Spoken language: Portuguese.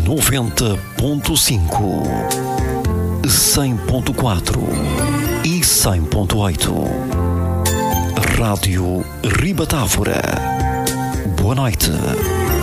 90.5, 100.4 e 100.8. Rádio Ribatávora. Boa noite.